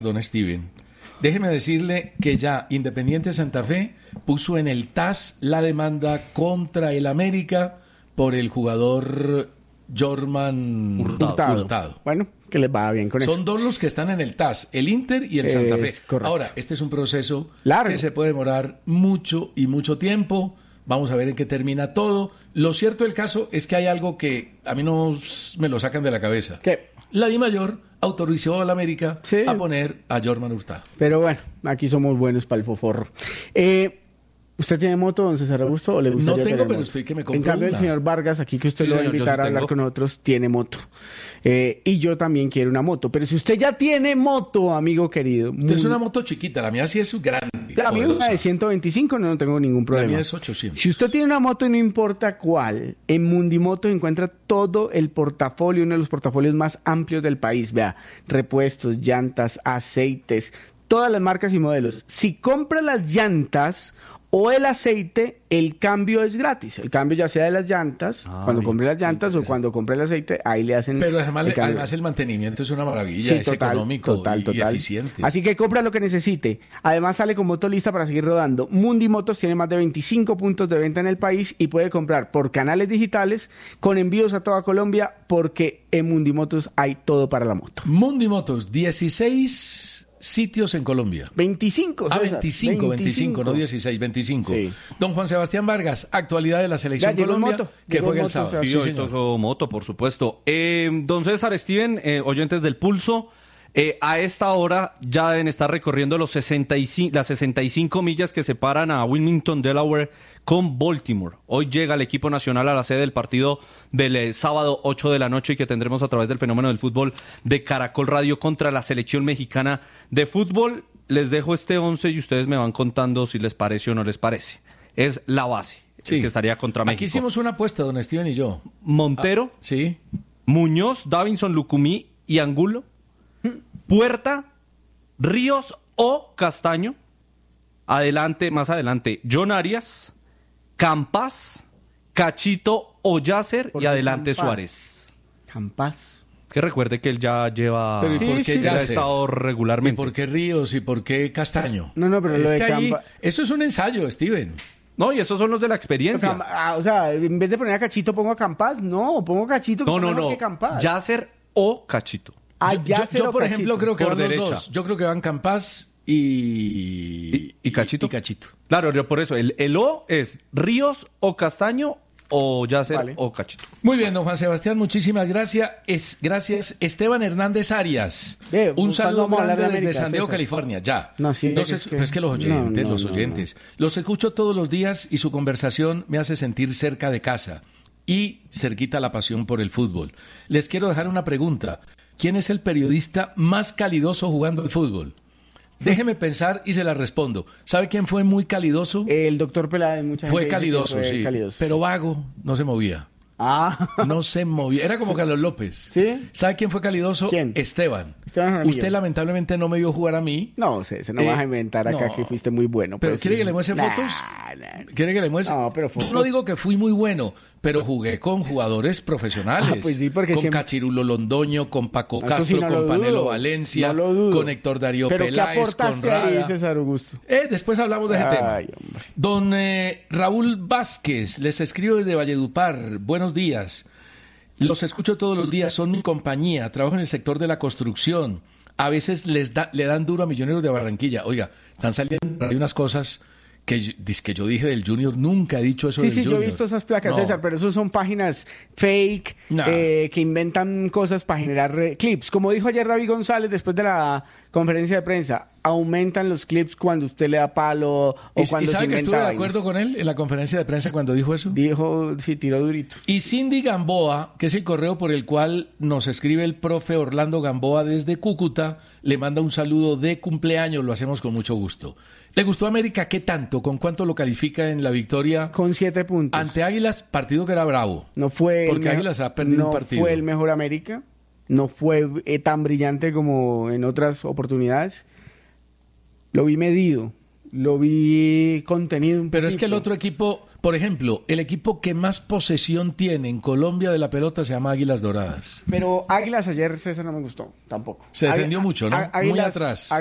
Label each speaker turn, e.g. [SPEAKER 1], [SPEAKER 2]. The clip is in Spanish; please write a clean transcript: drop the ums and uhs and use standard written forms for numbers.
[SPEAKER 1] don Steven. Déjeme decirle que ya Independiente Santa Fe puso en el TAS la demanda contra el América por el jugador Jorman Hurtado.
[SPEAKER 2] Bueno, que les va bien con eso.
[SPEAKER 1] Son dos los que están en el TAS, el Inter y el Santa Fe.
[SPEAKER 2] Correcto.
[SPEAKER 1] Ahora, este es un proceso
[SPEAKER 2] largo,
[SPEAKER 1] que se puede demorar mucho y mucho tiempo. Vamos a ver en qué termina todo. Lo cierto del caso es que hay algo que a mí no me lo sacan de la cabeza.
[SPEAKER 2] ¿Qué?
[SPEAKER 1] La DIMAYOR autorizó a la América a poner a Jorman Hurtado.
[SPEAKER 2] Pero bueno, aquí somos buenos para el foforro. ¿Usted tiene moto, don César Augusto, o le gustaría
[SPEAKER 1] No tengo,
[SPEAKER 2] tener
[SPEAKER 1] pero
[SPEAKER 2] moto?
[SPEAKER 1] estoy que me compro
[SPEAKER 2] En cambio,
[SPEAKER 1] una.
[SPEAKER 2] el señor Vargas, aquí que usted lo va a invitar a hablar con nosotros, tiene moto. Y yo también quiero una moto. Pero si usted ya tiene moto, amigo querido...
[SPEAKER 1] Es una moto chiquita, la mía sí es grande.
[SPEAKER 2] La mía es una de 125, no tengo ningún problema.
[SPEAKER 1] La mía es 800.
[SPEAKER 2] Si usted tiene una moto y no importa cuál, en Mundimoto encuentra todo el portafolio, uno de los portafolios más amplios del país. Vea, repuestos, llantas, aceites, todas las marcas y modelos. Si compra las llantas o el aceite, el cambio es gratis. El cambio ya sea de las llantas, cuando compre las llantas o cuando compre el aceite, ahí le hacen...
[SPEAKER 1] Pero además el mantenimiento es una maravilla,
[SPEAKER 2] sí,
[SPEAKER 1] es económico y eficiente.
[SPEAKER 2] Así que compra lo que necesite. Además sale con moto lista para seguir rodando. Mundi Motos tiene más de 25 puntos de venta en el país y puede comprar por canales digitales con envíos a toda Colombia porque en Mundi Motos hay todo para la moto.
[SPEAKER 1] Mundi Motos, 16... sitios en Colombia.
[SPEAKER 2] 25, César.
[SPEAKER 1] 25, no 16, 25.
[SPEAKER 2] Sí.
[SPEAKER 1] Don Juan Sebastián Vargas, actualidad de la Selección Colombia, que juega el sábado.
[SPEAKER 3] Sí, hoy tocó moto, por supuesto. Don César, Steven, oyentes del Pulso, a esta hora ya deben estar recorriendo las 65 millas que separan a Wilmington, Delaware, con Baltimore. Hoy llega el equipo nacional a la sede del partido del sábado 8 de la noche y que tendremos a través del Fenómeno del Fútbol de Caracol Radio contra la selección mexicana de fútbol. Les dejo este 11 y ustedes me van contando si les parece o no les parece. Es la base,
[SPEAKER 1] sí,
[SPEAKER 3] que estaría contra México.
[SPEAKER 1] Aquí hicimos una apuesta, don Steven y yo.
[SPEAKER 3] Montero,
[SPEAKER 1] sí,
[SPEAKER 3] Muñoz, Davinson, Lucumí y Angulo, Puerta, Ríos o Castaño. Más adelante, John Arias, Campas, Cachito o Yasser y adelante
[SPEAKER 2] Campas?
[SPEAKER 3] Suárez.
[SPEAKER 2] Campas.
[SPEAKER 3] Que recuerde que él ya lleva...
[SPEAKER 1] Pero ¿y por qué
[SPEAKER 3] él ha
[SPEAKER 1] Yasser?
[SPEAKER 3] estado
[SPEAKER 1] ¿Y
[SPEAKER 3] regularmente.
[SPEAKER 1] por qué Ríos y por qué Castaño?
[SPEAKER 2] No, pero lo de
[SPEAKER 1] que ahí,
[SPEAKER 2] Campa...
[SPEAKER 1] eso es un ensayo, Steven.
[SPEAKER 3] No, y esos son los de la experiencia.
[SPEAKER 2] O sea, en vez de poner a Cachito, pongo a Campas. No, pongo a Cachito que
[SPEAKER 3] No.
[SPEAKER 2] que Campas.
[SPEAKER 3] Yasser o Cachito.
[SPEAKER 1] Yo por ejemplo, creo que
[SPEAKER 3] Por
[SPEAKER 1] van
[SPEAKER 3] derecha.
[SPEAKER 1] los dos. Yo creo que van Campas y
[SPEAKER 3] Cachito.
[SPEAKER 1] Y Cachito.
[SPEAKER 3] Claro, por eso, el O es Ríos o Castaño o Yasser o Cachito.
[SPEAKER 1] Muy bien, don Juan Sebastián, muchísimas gracias. Gracias, Esteban Hernández Arias. Un saludo grande desde San Diego, California. Ya.
[SPEAKER 2] No, sí,
[SPEAKER 1] pero es que los oyentes. Los escucho todos los días y su conversación me hace sentir cerca de casa y cerquita la pasión por el fútbol. Les quiero dejar una pregunta. ¿Quién es el periodista más calidoso jugando al fútbol? Déjeme pensar y se la respondo. ¿Sabe quién fue muy calidoso?
[SPEAKER 2] El doctor Peláez, mucha gente
[SPEAKER 1] Fue
[SPEAKER 2] dice
[SPEAKER 1] calidoso,
[SPEAKER 2] que fue
[SPEAKER 1] sí.
[SPEAKER 2] calidoso.
[SPEAKER 1] Pero vago, no se movía. No se movía. Era como Carlos López.
[SPEAKER 2] ¿Sí?
[SPEAKER 1] ¿Sabe quién fue calidoso?
[SPEAKER 2] ¿Quién?
[SPEAKER 1] Esteban.
[SPEAKER 2] Jaramillo.
[SPEAKER 1] Usted lamentablemente no me vio jugar a mí.
[SPEAKER 2] No, se no vas a inventar acá que fuiste muy bueno.
[SPEAKER 1] ¿Pero
[SPEAKER 2] pues,
[SPEAKER 1] quiere
[SPEAKER 2] sí.
[SPEAKER 1] que le muestre fotos? ¿Quiere que le muestre?
[SPEAKER 2] No, pero fotos.
[SPEAKER 1] No digo que fui muy bueno, pero jugué con jugadores profesionales.
[SPEAKER 2] Pues sí, porque
[SPEAKER 1] con
[SPEAKER 2] siempre...
[SPEAKER 1] Cachirulo Londoño, con Paco
[SPEAKER 2] Eso
[SPEAKER 1] Castro,
[SPEAKER 2] sí, no
[SPEAKER 1] con
[SPEAKER 2] lo
[SPEAKER 1] Panelo
[SPEAKER 2] dudo.
[SPEAKER 1] Valencia,
[SPEAKER 2] No lo dudo.
[SPEAKER 1] con Héctor Darío
[SPEAKER 2] ¿Pero
[SPEAKER 1] Peláez,
[SPEAKER 2] qué aportaste
[SPEAKER 1] con Rada.
[SPEAKER 2] ahí, César Augusto?
[SPEAKER 1] Después hablamos de ese tema.
[SPEAKER 2] Ay, hombre.
[SPEAKER 1] Don Raúl Vázquez, les escribo desde Valledupar. Buenos días. Los escucho todos los días, son mi compañía, trabajo en el sector de la construcción. A veces le dan duro a Millonarios de Barranquilla. Oiga, están saliendo hay unas cosas que yo dije del Junior, nunca he dicho eso del Junior.
[SPEAKER 2] Sí, yo he visto esas placas,
[SPEAKER 1] No.
[SPEAKER 2] César, pero eso son páginas fake
[SPEAKER 1] No.
[SPEAKER 2] que inventan cosas para generar clips. Como dijo ayer David González después de la conferencia de prensa, aumentan los clips cuando usted le da palo o cuando
[SPEAKER 1] ¿Y
[SPEAKER 2] se
[SPEAKER 1] sabe que
[SPEAKER 2] inventa
[SPEAKER 1] estuve de
[SPEAKER 2] vainas.
[SPEAKER 1] acuerdo con él en la conferencia de prensa cuando dijo eso?
[SPEAKER 2] Dijo, sí, tiró durito.
[SPEAKER 1] Y Cindy Gamboa, que es el correo por el cual nos escribe el profe Orlando Gamboa desde Cúcuta, le manda un saludo de cumpleaños, lo hacemos con mucho gusto. ¿Le gustó América? ¿Qué tanto? ¿Con cuánto lo califica en la victoria?
[SPEAKER 2] Con 7 puntos.
[SPEAKER 1] Ante Águilas, partido que era bravo.
[SPEAKER 2] No fue
[SPEAKER 1] Porque Águilas ha perdido un partido.
[SPEAKER 2] No fue el mejor América, no fue tan brillante como en otras oportunidades. Lo vi medido, Lo vi contenido un
[SPEAKER 1] Pero es que el
[SPEAKER 2] poquito.
[SPEAKER 1] otro equipo, por ejemplo, el equipo que más posesión tiene en Colombia de la pelota se llama Águilas Doradas.
[SPEAKER 2] Pero Águilas ayer, César, no me gustó tampoco.
[SPEAKER 1] Se defendió mucho, ¿no? Muy
[SPEAKER 2] Águilas-
[SPEAKER 1] atrás.